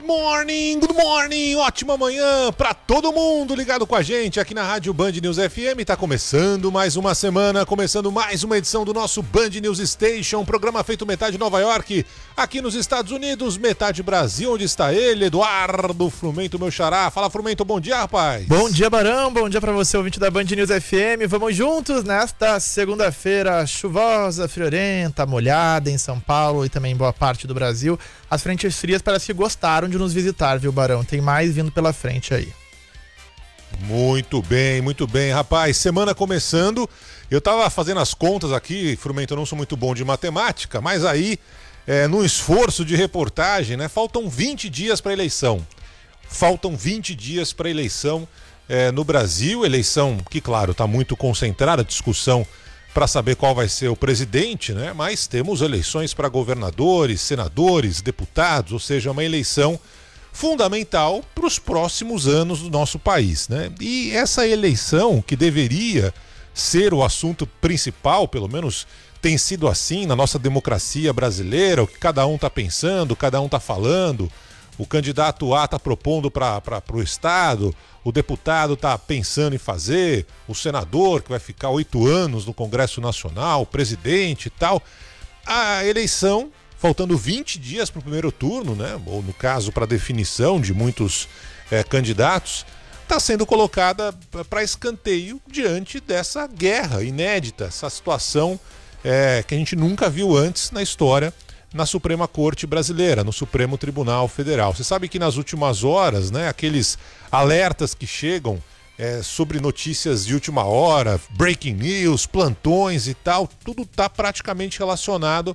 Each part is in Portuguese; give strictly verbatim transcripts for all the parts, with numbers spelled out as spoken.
Morning, good morning, ótima manhã pra todo mundo ligado com a gente aqui na Rádio Band News F M. Tá começando mais uma semana, começando mais uma edição do nosso Band News Station, programa feito metade Nova York, aqui nos Estados Unidos, metade Brasil, onde está ele, Eduardo Frumento, meu xará. Fala, Frumento, bom dia, rapaz. Bom dia, Barão, bom dia pra você, ouvinte da Band News F M. Vamos juntos nesta segunda-feira chuvosa, friorenta, molhada em São Paulo e também em boa parte do Brasil. As frentes frias parece que gostaram de nos visitar, viu, Barão? Tem mais vindo pela frente aí. Muito bem, muito bem, rapaz. Semana começando. Eu tava fazendo as contas aqui, Frumento, eu não sou muito bom de matemática, mas aí, é, no esforço de reportagem, né, faltam vinte dias para eleição. Faltam vinte dias para eleição é, no Brasil. Eleição que, claro, está muito concentrada, discussão para saber qual vai ser o presidente, né? Mas temos eleições para governadores, senadores, deputados, ou seja, uma eleição fundamental para os próximos anos do nosso país, né? E essa eleição, que deveria ser o assunto principal, pelo menos tem sido assim na nossa democracia brasileira, o que cada um está pensando, cada um está falando, o candidato A está propondo para o Estado, o deputado está pensando em fazer, o senador que vai ficar oito anos no Congresso Nacional, o presidente e tal. A eleição, faltando vinte dias para o primeiro turno, né, ou no caso para a definição de muitos é, candidatos, está sendo colocada para escanteio diante dessa guerra inédita, essa situação é, que a gente nunca viu antes na história na Suprema Corte Brasileira, no Supremo Tribunal Federal. Você sabe que nas últimas horas, né, aqueles alertas que chegam é, sobre notícias de última hora, breaking news, plantões e tal, tudo está praticamente relacionado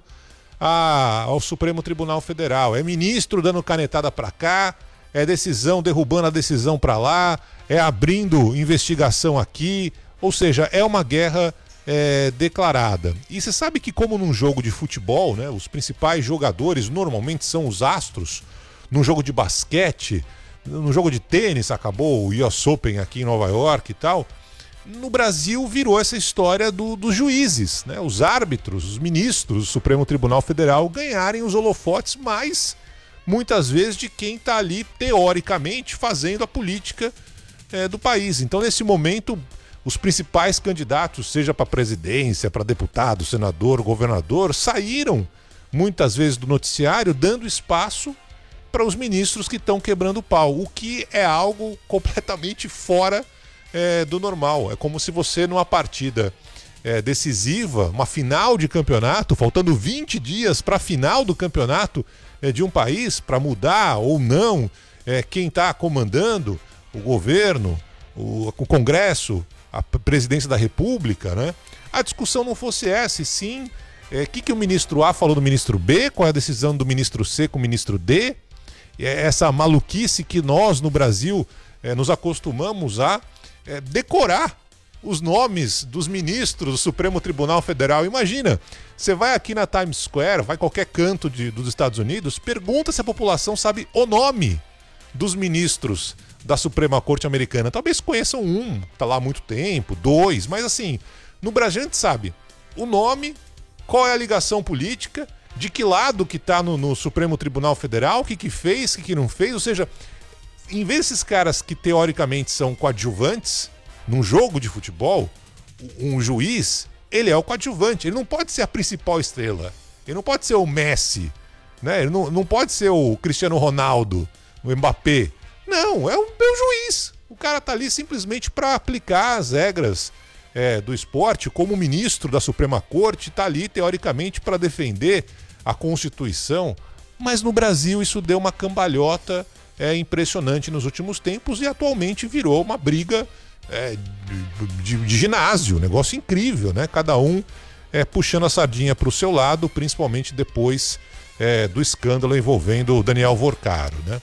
a, ao Supremo Tribunal Federal. É ministro dando canetada para cá, é decisão derrubando a decisão para lá, é abrindo investigação aqui, ou seja, é uma guerra É, declarada. E você sabe que, como num jogo de futebol, né, os principais jogadores normalmente são os astros. Num jogo de basquete, num jogo de tênis, acabou o U S Open aqui em Nova York e tal. No Brasil virou essa história do, dos juízes, né, os árbitros, os ministros do Supremo Tribunal Federal ganharem os holofotes, mas muitas vezes de quem está ali teoricamente fazendo a política é, do país. Então, nesse momento, os principais candidatos, seja para presidência, para deputado, senador, governador, saíram muitas vezes do noticiário dando espaço para os ministros que estão quebrando o pau, o que é algo completamente fora é, do normal. É como se você, numa partida é, decisiva, uma final de campeonato, faltando vinte dias para a final do campeonato é, de um país, para mudar ou não é, quem está comandando o governo, o, o Congresso, a presidência da República, né? A discussão não fosse essa, e sim, o é, que, que o ministro A falou do ministro B, qual é a decisão do ministro C com o ministro D, é essa maluquice que nós no Brasil é, nos acostumamos a é, decorar os nomes dos ministros do Supremo Tribunal Federal. Imagina, você vai aqui na Times Square, vai qualquer canto de, dos Estados Unidos, pergunta se a população sabe o nome dos ministros da Suprema Corte Americana. Talvez conheçam um, tá lá há muito tempo, dois, mas assim, no Brasil a gente sabe o nome, qual é a ligação política, de que lado que tá no, no Supremo Tribunal Federal, o que que fez, o que que não fez, ou seja, em vez desses caras que teoricamente são coadjuvantes num jogo de futebol, um juiz, ele é o coadjuvante, ele não pode ser a principal estrela, ele não pode ser o Messi, né? Ele não, não pode ser o Cristiano Ronaldo, o Mbappé. Não, é o meu juiz. O cara tá ali simplesmente para aplicar as regras é, do esporte, como ministro da Suprema Corte, tá ali teoricamente para defender a Constituição. Mas no Brasil isso deu uma cambalhota é, impressionante nos últimos tempos e atualmente virou uma briga é, de, de ginásio, um negócio incrível, né? Cada um é, puxando a sardinha para o seu lado, principalmente depois é, do escândalo envolvendo o Daniel Vorcaro, né?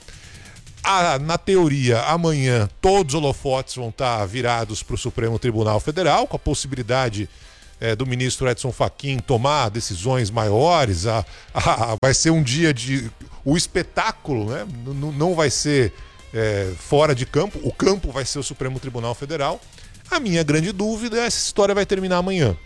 Ah, na teoria, amanhã todos os holofotes vão estar virados para o Supremo Tribunal Federal, com a possibilidade é, do ministro Edson Fachin tomar decisões maiores. A, a, vai ser um dia de... O espetáculo, né? N- não vai ser é, fora de campo, o campo vai ser o Supremo Tribunal Federal. A minha grande dúvida é se essa história vai terminar amanhã.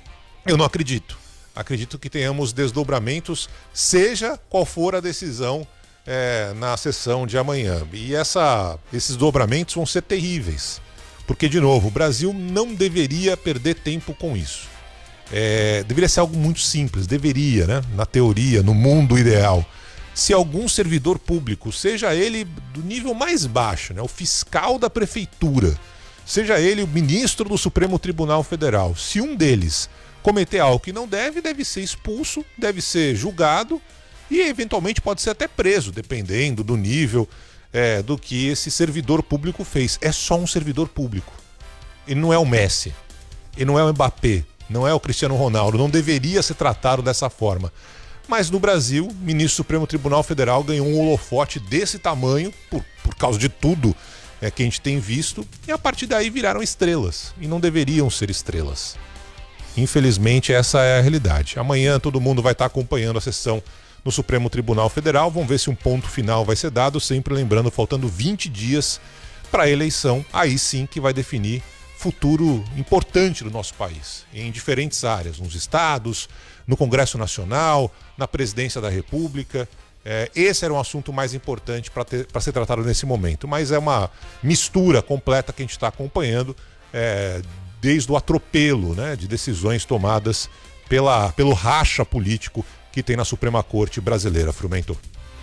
Eu não acredito. Acredito que tenhamos desdobramentos, seja qual for a decisão é, na sessão de amanhã. E essa, esses dobramentos vão ser terríveis. Porque, de novo, o Brasil não deveria perder tempo com isso. É, deveria ser algo muito simples, deveria, né? Na teoria, no mundo ideal. Se algum servidor público, seja ele do nível mais baixo, né, o fiscal da prefeitura, seja ele o ministro do Supremo Tribunal Federal, se um deles cometer algo que não deve, deve ser expulso, deve ser julgado e eventualmente pode ser até preso, dependendo do nível é, do que esse servidor público fez. É só um servidor público. Ele não é o Messi, ele não é o Mbappé, não é o Cristiano Ronaldo, não deveria ser tratado dessa forma. Mas no Brasil, o ministro do Supremo Tribunal Federal ganhou um holofote desse tamanho, por, por causa de tudo é, que a gente tem visto, e a partir daí viraram estrelas, e não deveriam ser estrelas. Infelizmente, essa é a realidade. Amanhã todo mundo vai estar acompanhando a sessão no Supremo Tribunal Federal, vamos ver se um ponto final vai ser dado, sempre lembrando, faltando vinte dias para a eleição, aí sim que vai definir futuro importante do nosso país, em diferentes áreas, nos estados, no Congresso Nacional, na Presidência da República. É, esse era um assunto mais importante para ser tratado nesse momento, mas é uma mistura completa que a gente está acompanhando, é, desde o atropelo, né, de decisões tomadas pela, pelo racha político que tem na Suprema Corte brasileira, Frumento.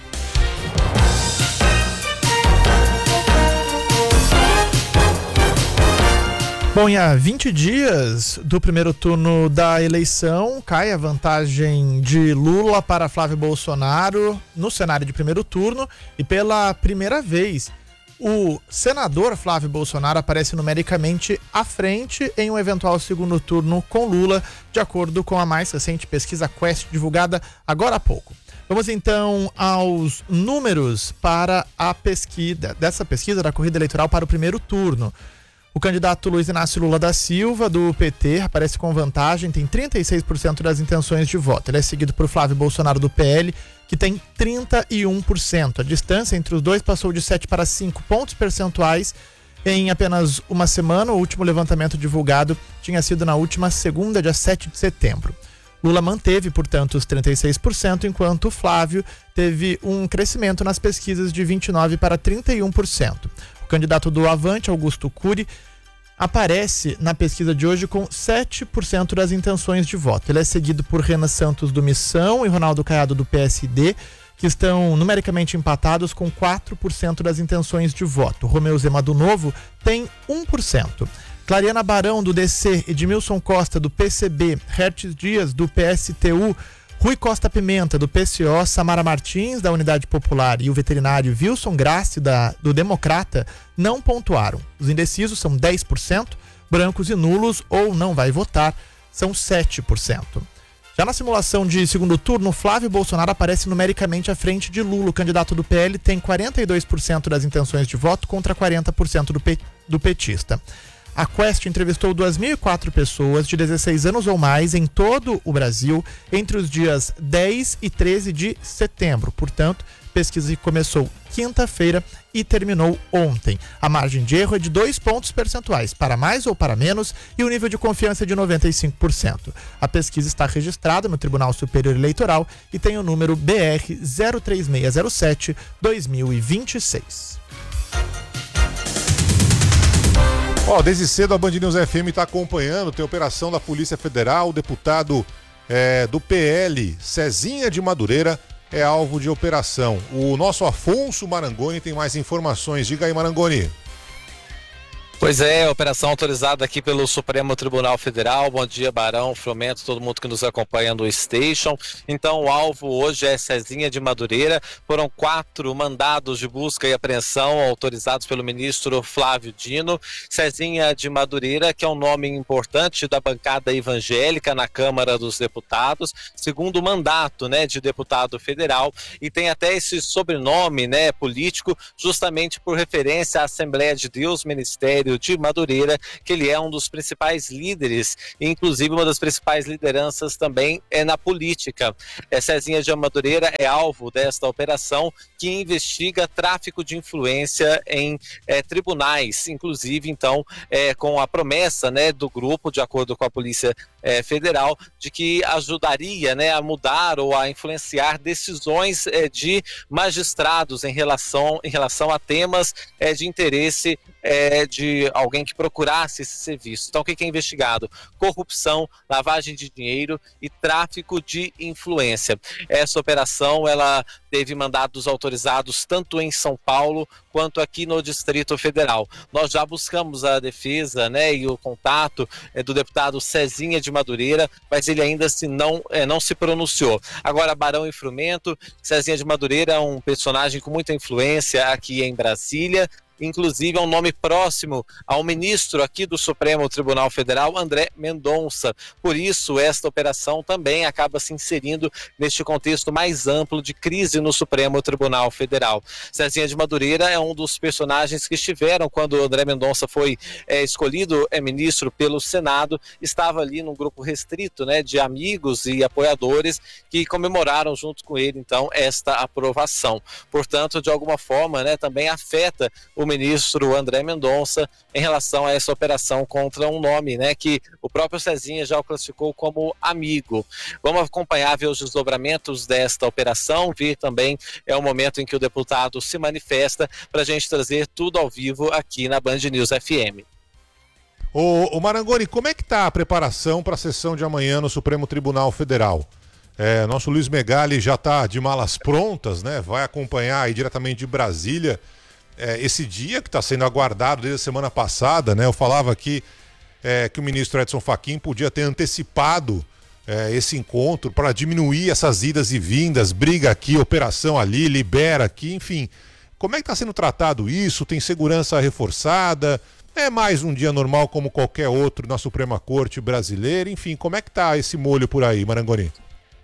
Bom, e há vinte dias do primeiro turno da eleição, cai a vantagem de Lula para Flávio Bolsonaro no cenário de primeiro turno e pela primeira vez o senador Flávio Bolsonaro aparece numericamente à frente em um eventual segundo turno com Lula, de acordo com a mais recente pesquisa Quest divulgada agora há pouco. Vamos então aos números para a pesquisa, dessa pesquisa da corrida eleitoral para o primeiro turno. O candidato Luiz Inácio Lula da Silva, do P T, aparece com vantagem, tem trinta e seis por cento das intenções de voto. Ele é seguido por Flávio Bolsonaro, do P L, que tem trinta e um por cento. A distância entre os dois passou de sete para cinco pontos percentuais em apenas uma semana. O último levantamento divulgado tinha sido na última segunda, dia sete de setembro. Lula manteve, portanto, os trinta e seis por cento, enquanto Flávio teve um crescimento nas pesquisas de vinte e nove por cento para trinta e um por cento. O candidato do Avante, Augusto Cury, aparece na pesquisa de hoje com sete por cento das intenções de voto. Ele é seguido por Renan Santos, do Missão, e Ronaldo Caiado, do P S D, que estão numericamente empatados com quatro por cento das intenções de voto. Romeu Zema, do Novo, tem um por cento. Clariana Barão, do D C, Edmilson Costa, do P C B, Hertz Dias, do P S T U, Rui Costa Pimenta, do P C O, Samara Martins, da Unidade Popular, e o veterinário Wilson Grassi, da, do Democrata, não pontuaram. Os indecisos são dez por cento, brancos e nulos ou não vai votar são sete por cento. Já na simulação de segundo turno, Flávio Bolsonaro aparece numericamente à frente de Lula. O candidato do P L tem quarenta e dois por cento das intenções de voto contra quarenta por cento do, pe, do petista. A Quest entrevistou duas mil e quatro pessoas de dezesseis anos ou mais em todo o Brasil entre os dias dez e treze de setembro. Portanto, pesquisa que começou quinta-feira e terminou ontem. A margem de erro é de dois pontos percentuais, para mais ou para menos, e o nível de confiança é de noventa e cinco por cento. A pesquisa está registrada no Tribunal Superior Eleitoral e tem o número B R zero três seis zero sete barra dois mil e vinte e seis. Ó, oh, desde cedo a Band News F M está acompanhando, tem operação da Polícia Federal, o deputado é, do P L, Cezinha de Madureira, é alvo de operação. O nosso Afonso Marangoni tem mais informações. Diga aí, Marangoni. Pois é, operação autorizada aqui pelo Supremo Tribunal Federal. Bom dia, Barão, Frumento, todo mundo que nos acompanha no Station. Então, o alvo hoje é Cezinha de Madureira. Foram quatro mandados de busca e apreensão autorizados pelo ministro Flávio Dino. Cezinha de Madureira, que é um nome importante da bancada evangélica na Câmara dos Deputados, segundo mandato, né, de deputado federal, e tem até esse sobrenome, né, político, justamente por referência à Assembleia de Deus, Ministério município de Madureira, que ele é um dos principais líderes, inclusive uma das principais lideranças também é na política. É, Cezinha de Madureira é alvo desta operação que investiga tráfico de influência em é, tribunais, inclusive então é, com a promessa, né, do grupo, de acordo com a Polícia é, Federal, de que ajudaria, né, a mudar ou a influenciar decisões é, de magistrados em relação, em relação a temas é, de interesse é, de alguém que procurasse esse serviço. Então, o que é investigado? Corrupção, lavagem de dinheiro e tráfico de influência. Essa operação, ela teve mandados autorizados tanto em São Paulo quanto aqui no Distrito Federal. Nós já buscamos a defesa, né, e o contato é, do deputado Cezinha de Madureira, mas ele ainda se não, é, não se pronunciou. Agora, Barão e Frumento, Cezinha de Madureira é um personagem com muita influência aqui em Brasília, inclusive é um nome próximo ao ministro aqui do Supremo Tribunal Federal, André Mendonça. Por isso, esta operação também acaba se inserindo neste contexto mais amplo de crise no Supremo Tribunal Federal. Cezinha de Madureira é um dos personagens que estiveram quando o André Mendonça foi é, escolhido é, ministro pelo Senado, estava ali num grupo restrito, né, de amigos e apoiadores que comemoraram junto com ele, então, esta aprovação. Portanto, de alguma forma, né, também afeta o ministro André Mendonça em relação a essa operação contra um nome, né, que o próprio Cezinha já o classificou como amigo. Vamos acompanhar, ver os desdobramentos desta operação, ver também é o momento em que o deputado se manifesta para a gente trazer tudo ao vivo aqui na Band News F M. Ô, ô Marangoni, como é que está a preparação para a sessão de amanhã no Supremo Tribunal Federal? É, nosso Luiz Megali já está de malas prontas, né? Vai acompanhar aí diretamente de Brasília É, esse dia que está sendo aguardado desde a semana passada, né? Eu falava aqui é, que o ministro Edson Fachin podia ter antecipado é, esse encontro para diminuir essas idas e vindas, briga aqui, operação ali, libera aqui, enfim. Como é que está sendo tratado isso? Tem segurança reforçada? É mais um dia normal como qualquer outro na Suprema Corte brasileira? Enfim, como é que está esse molho por aí, Marangoni?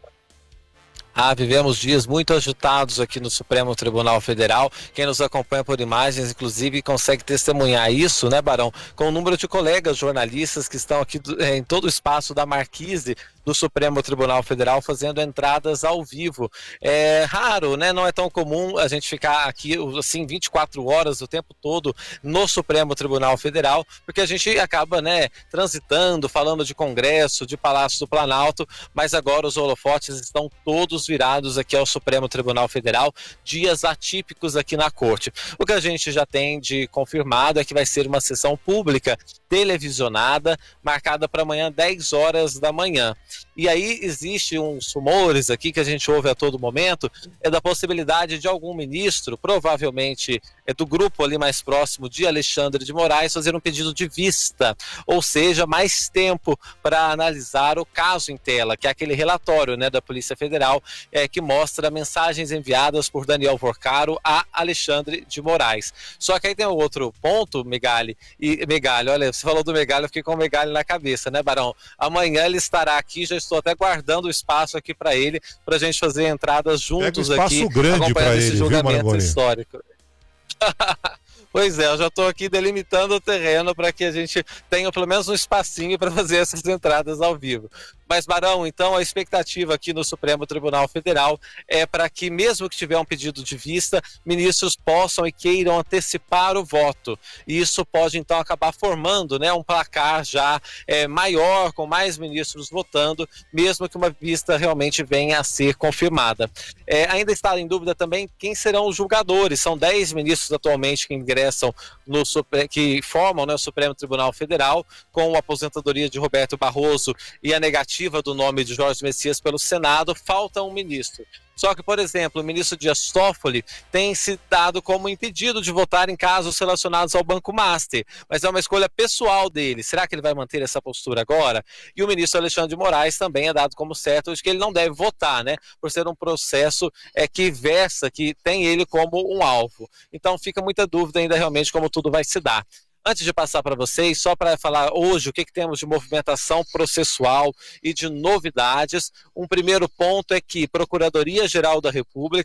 Ah, vivemos dias muito agitados aqui no Supremo Tribunal Federal. Quem nos acompanha por imagens, inclusive, consegue testemunhar isso, né, Barão? Com o número de colegas jornalistas que estão aqui é, em todo o espaço da Marquise do Supremo Tribunal Federal fazendo entradas ao vivo. É raro, né? Não é tão comum a gente ficar aqui assim vinte e quatro horas o tempo todo no Supremo Tribunal Federal, porque a gente acaba, né, transitando, falando de Congresso, de Palácio do Planalto, mas agora os holofotes estão todos virados aqui ao Supremo Tribunal Federal, dias atípicos aqui na Corte. O que a gente já tem de confirmado é que vai ser uma sessão pública televisionada, marcada para amanhã, dez horas da manhã. E aí existe uns rumores aqui que a gente ouve a todo momento, é da possibilidade de algum ministro, provavelmente é do grupo ali mais próximo de Alexandre de Moraes, fazer um pedido de vista, ou seja, mais tempo para analisar o caso em tela, que é aquele relatório, né, da Polícia Federal, é, que mostra mensagens enviadas por Daniel Vorcaro a Alexandre de Moraes. Só que aí tem um outro ponto, Megali, e Megali, olha, você falou do Megali, eu fiquei com o Megali na cabeça, né, Barão? Amanhã ele estará aqui, já estou até guardando o espaço aqui para ele, para a gente fazer entradas juntos Pega um aqui, espaço grande para esse ele, julgamento viu, histórico. Pois é, eu já estou aqui delimitando o terreno para que a gente tenha pelo menos um espacinho para fazer essas entradas ao vivo. Mas, Barão, então a expectativa aqui no Supremo Tribunal Federal é para que, mesmo que tiver um pedido de vista, ministros possam e queiram antecipar o voto. E isso pode, então, acabar formando, né, um placar já é, maior, com mais ministros votando, mesmo que uma vista realmente venha a ser confirmada. É, ainda está em dúvida também quem serão os julgadores. São dez ministros atualmente que ingressam, no, que formam, né, o Supremo Tribunal Federal, com a aposentadoria de Roberto Barroso e a negativa do nome de Jorge Messias pelo Senado, falta um ministro. Só que, por exemplo, o ministro Dias Toffoli tem se dado como impedido de votar em casos relacionados ao Banco Master, mas é uma escolha pessoal dele. Será que ele vai manter essa postura agora? E o ministro Alexandre de Moraes também é dado como certo de que ele não deve votar, né? Por ser um processo é, que versa, que tem ele como um alvo. Então fica muita dúvida ainda realmente como tudo vai se dar. Antes de passar para vocês, só para falar hoje o que, que temos de movimentação processual e de novidades, um primeiro ponto é que Procuradoria-Geral da República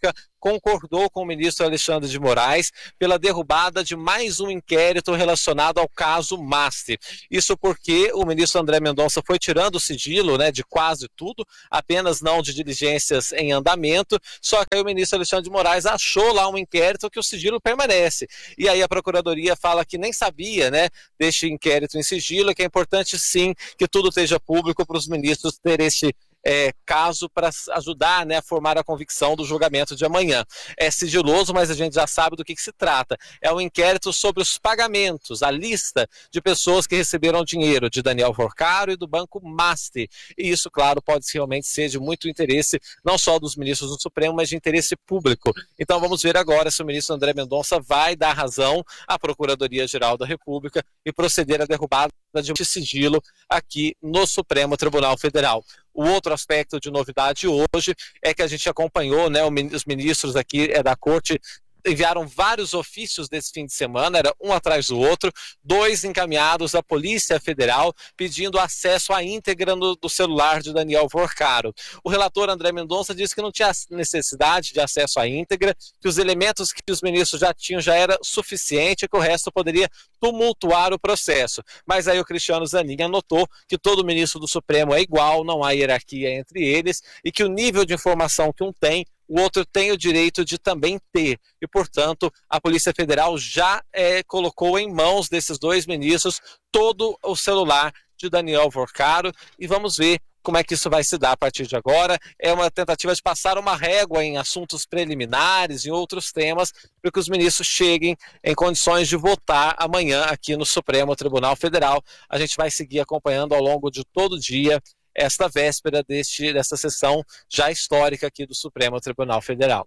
concordou com o ministro Alexandre de Moraes pela derrubada de mais um inquérito relacionado ao caso Master. Isso porque o ministro André Mendonça foi tirando o sigilo, né, de quase tudo, apenas não de diligências em andamento, só que aí o ministro Alexandre de Moraes achou lá um inquérito que o sigilo permanece. E aí a Procuradoria fala que nem sabia, né, deste inquérito em sigilo, que é importante sim que tudo esteja público para os ministros terem esse É, caso para ajudar, né, a formar a convicção do julgamento de amanhã. É sigiloso, mas a gente já sabe do que, que se trata. É um inquérito sobre os pagamentos, a lista de pessoas que receberam dinheiro de Daniel Porcaro e do Banco Master. E isso, claro, pode realmente ser de muito interesse, não só dos ministros do Supremo, mas de interesse público. Então vamos ver agora se o ministro André Mendonça vai dar razão à Procuradoria-Geral da República e proceder à derrubada de sigilo aqui no Supremo Tribunal Federal. O outro aspecto de novidade hoje é que a gente acompanhou, né, os ministros aqui é, da Corte enviaram vários ofícios desse fim de semana, era um atrás do outro, dois encaminhados à Polícia Federal pedindo acesso à íntegra no, do celular de Daniel Porcaro. O relator André Mendonça disse que não tinha necessidade de acesso à íntegra, que os elementos que os ministros já tinham já era suficiente, que o resto poderia tumultuar o processo. Mas aí o Cristiano Zanin anotou que todo ministro do Supremo é igual, não há hierarquia entre eles e que o nível de informação que um tem, o outro tem o direito de também ter. E, portanto, a Polícia Federal já é, colocou em mãos desses dois ministros todo o celular de Daniel Porcaro e vamos ver como é que isso vai se dar a partir de agora. É uma tentativa de passar uma régua em assuntos preliminares e outros temas para que os ministros cheguem em condições de votar amanhã aqui no Supremo Tribunal Federal. A gente vai seguir acompanhando ao longo de todo o dia esta véspera deste, dessa sessão já histórica aqui do Supremo Tribunal Federal.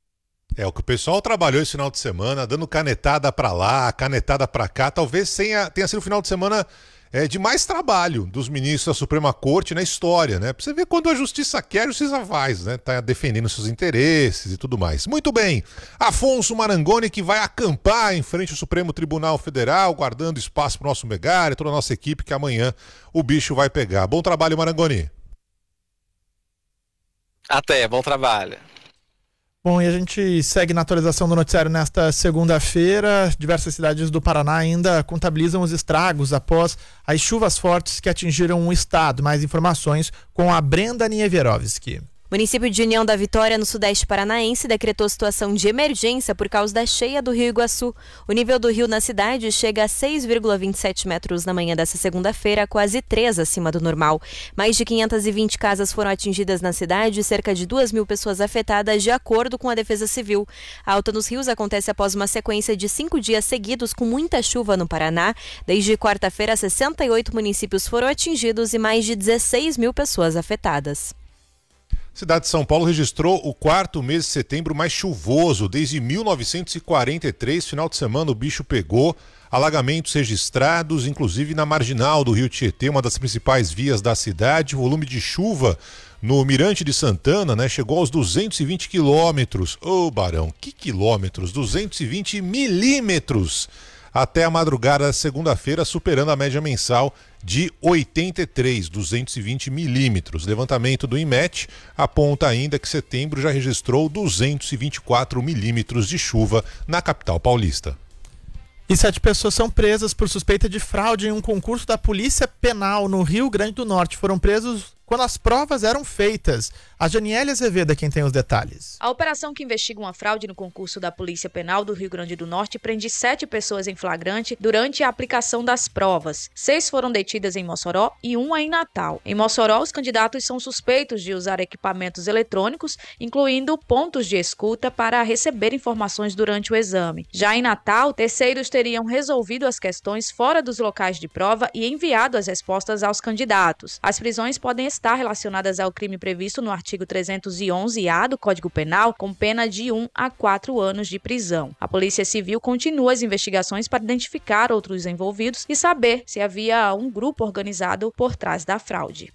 É, o que o pessoal trabalhou esse final de semana, dando canetada para lá, canetada para cá, talvez tenha, tenha sido o final de semana é, de mais trabalho dos ministros da Suprema Corte na história, né? Pra você ver quando a justiça quer, a justiça faz, né? Tá defendendo seus interesses e tudo mais. Muito bem, Afonso Marangoni, que vai acampar em frente ao Supremo Tribunal Federal, guardando espaço pro nosso Megário, toda a nossa equipe, que amanhã o bicho vai pegar. Bom trabalho, Marangoni. Até, bom trabalho. Bom, e a gente segue na atualização do noticiário nesta segunda-feira. Diversas cidades do Paraná ainda contabilizam os estragos após as chuvas fortes que atingiram o estado. Mais informações com a Brenda Nievierovski. O município de União da Vitória, no sudeste paranaense, decretou situação de emergência por causa da cheia do Rio Iguaçu. O nível do rio na cidade chega a seis vírgula vinte e sete metros na manhã desta segunda-feira, quase três acima do normal. Mais de quinhentas e vinte casas foram atingidas na cidade e cerca de duas mil pessoas afetadas, de acordo com a Defesa Civil. A alta nos rios acontece após uma sequência de cinco dias seguidos com muita chuva no Paraná. Desde quarta-feira, sessenta e oito municípios foram atingidos e mais de dezesseis mil pessoas afetadas. Cidade de São Paulo registrou o quarto mês de setembro mais chuvoso desde mil novecentos e quarenta e três. Final de semana o bicho pegou. Alagamentos registrados, inclusive na marginal do Rio Tietê, uma das principais vias da cidade. O volume de chuva no Mirante de Santana, né, chegou aos duzentos e vinte quilômetros. Ô, oh, Barão, que quilômetros? duzentos e vinte milímetros. Até a madrugada da segunda-feira, superando a média mensal de oitenta e três, duzentos e vinte milímetros. Levantamento do INMET aponta ainda que setembro já registrou duzentos e vinte e quatro milímetros de chuva na capital paulista. E sete pessoas são presas por suspeita de fraude em um concurso da Polícia Penal no Rio Grande do Norte. Foram presos quando as provas eram feitas. A Janiele Azevedo é quem tem os detalhes. A operação que investiga uma fraude no concurso da Polícia Penal do Rio Grande do Norte prende sete pessoas em flagrante durante a aplicação das provas. Seis foram detidas em Mossoró e uma em Natal. Em Mossoró, os candidatos são suspeitos de usar equipamentos eletrônicos, incluindo pontos de escuta, para receber informações durante o exame. Já em Natal, terceiros teriam resolvido as questões fora dos locais de prova e enviado as respostas aos candidatos. As prisões podem estar relacionadas ao crime previsto no artigo trezentos e onze A do Código Penal, com pena de um a quatro anos de prisão. A Polícia Civil continua as investigações para identificar outros envolvidos e saber se havia um grupo organizado por trás da fraude.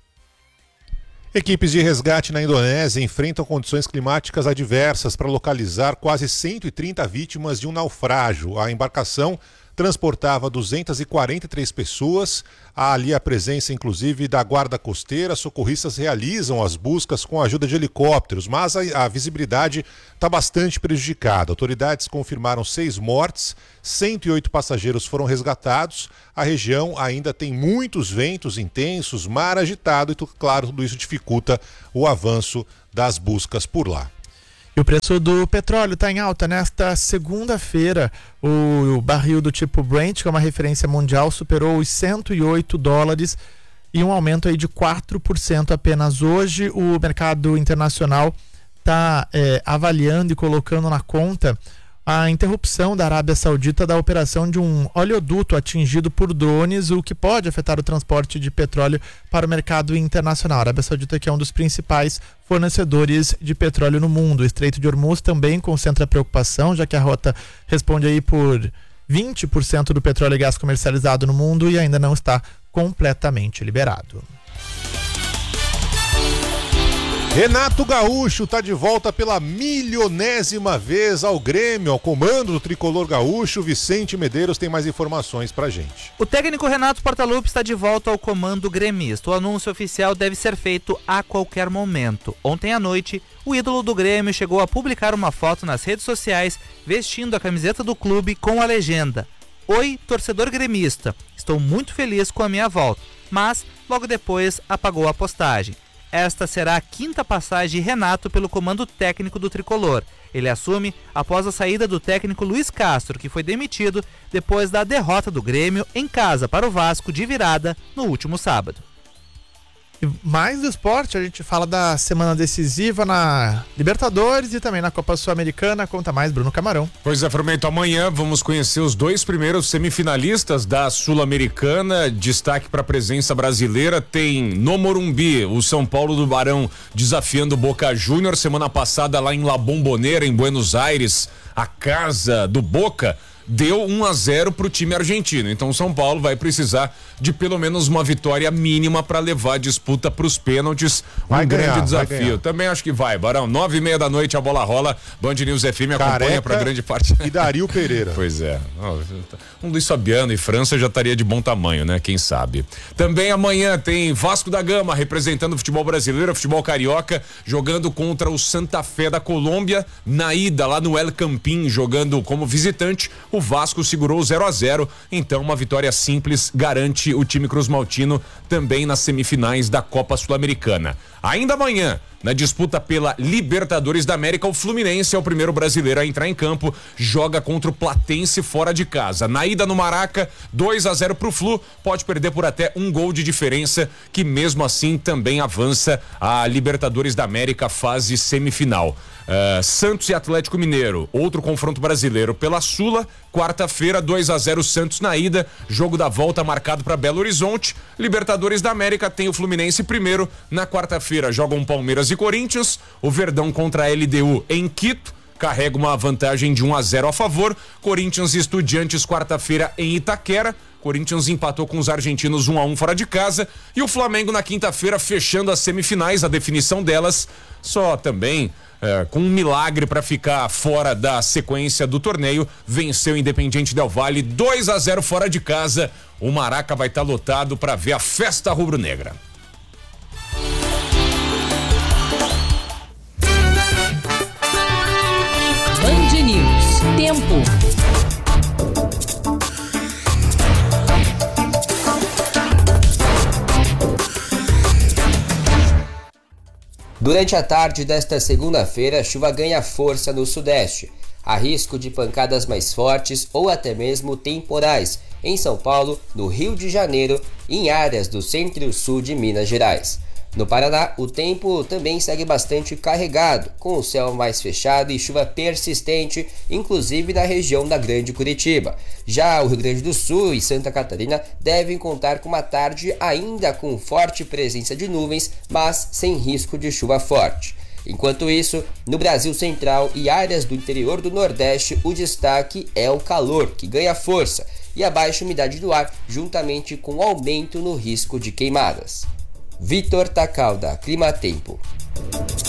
Equipes de resgate na Indonésia enfrentam condições climáticas adversas para localizar quase cento e trinta vítimas de um naufrágio. A embarcação transportava duzentas e quarenta e três pessoas. Há ali a presença, inclusive, da guarda costeira. Socorristas realizam as buscas com a ajuda de helicópteros, mas a, a visibilidade está bastante prejudicada. Autoridades confirmaram seis mortes, cento e oito passageiros foram resgatados. A região ainda tem muitos ventos intensos, mar agitado e, claro, tudo isso dificulta o avanço das buscas por lá. E o preço do petróleo está em alta. Nesta segunda-feira, o barril do tipo Brent, que é uma referência mundial, superou os cento e oito dólares e um aumento aí de quatro por cento apenas hoje. O mercado internacional está é, avaliando e colocando na conta a interrupção da Arábia Saudita da operação de um oleoduto atingido por drones, o que pode afetar o transporte de petróleo para o mercado internacional. A Arábia Saudita, que é um dos principais fornecedores de petróleo no mundo. O Estreito de Hormuz também concentra preocupação, já que a rota responde aí por vinte por cento do petróleo e gás comercializado no mundo e ainda não está completamente liberado. Renato Gaúcho está de volta pela milionésima vez ao Grêmio, ao comando do tricolor gaúcho. Vicente Medeiros tem mais informações pra gente. O técnico Renato Portaluppi está de volta ao comando gremista. O anúncio oficial deve ser feito a qualquer momento. Ontem à noite, o ídolo do Grêmio chegou a publicar uma foto nas redes sociais vestindo a camiseta do clube com a legenda: "Oi, torcedor gremista, estou muito feliz com a minha volta", mas logo depois apagou a postagem. Esta será a quinta passagem de Renato pelo comando técnico do tricolor. Ele assume após a saída do técnico Luiz Castro, que foi demitido depois da derrota do Grêmio em casa para o Vasco de virada no último sábado. E mais do esporte, a gente fala da semana decisiva na Libertadores e também na Copa Sul-Americana. Conta mais, Bruno Camarão. Pois é, Frumento, amanhã vamos conhecer os dois primeiros semifinalistas da Sul-Americana. Destaque para a presença brasileira tem no Morumbi o São Paulo do Barão desafiando o Boca Júnior. Semana passada lá em La Bombonera, em Buenos Aires, a casa do Boca deu um a zero pro time argentino. Então o São Paulo vai precisar de pelo menos uma vitória mínima para levar a disputa para os pênaltis. Um vai grande ganhar, desafio. Também acho que vai, Barão. Nove e meia da noite a bola rola. Band News F M acompanha para grande parte. E Dario Pereira. Pois é. Um Luiz Fabiano e França já estaria de bom tamanho, né? Quem sabe. Também amanhã tem Vasco da Gama representando o futebol brasileiro, o futebol carioca, jogando contra o Santa Fé da Colômbia. Na ida lá no El Campín, jogando como visitante, o Vasco segurou zero a zero, então uma vitória simples garante o time cruzmaltino também nas semifinais da Copa Sul-Americana. Ainda amanhã, na disputa pela Libertadores da América, o Fluminense é o primeiro brasileiro a entrar em campo, joga contra o Platense fora de casa. Na ida no Maraca, dois a zero pro Flu, pode perder por até um gol de diferença, que mesmo assim também avança a Libertadores da América fase semifinal. Uh, Santos e Atlético Mineiro, outro confronto brasileiro pela Sula, quarta-feira, dois a zero Santos na ida, jogo da volta marcado para Belo Horizonte. Libertadores da América tem o Fluminense primeiro, na quarta-feira jogam Palmeiras e Corinthians, o Verdão contra a L D U em Quito, carrega uma vantagem de um a zero a favor. Corinthians e Estudiantes quarta-feira em Itaquera, Corinthians empatou com os argentinos um a um fora de casa, e o Flamengo na quinta-feira fechando as semifinais, a definição delas, só também é, com um milagre para ficar fora da sequência do torneio, venceu o Independiente Del Valle dois a zero fora de casa. O Maraca vai estar lotado para ver a festa rubro-negra. Band News. Tempo. Durante a tarde desta segunda-feira, a chuva ganha força no sudeste. Há risco de pancadas mais fortes ou até mesmo temporais em São Paulo, no Rio de Janeiro e em áreas do centro e sul de Minas Gerais. No Paraná, o tempo também segue bastante carregado, com o céu mais fechado e chuva persistente, inclusive na região da Grande Curitiba. Já o Rio Grande do Sul e Santa Catarina devem contar com uma tarde ainda com forte presença de nuvens, mas sem risco de chuva forte. Enquanto isso, no Brasil Central e áreas do interior do Nordeste, o destaque é o calor, que ganha força, e a baixa umidade do ar, juntamente com o aumento no risco de queimadas. Vitor Tacalda, Climatempo.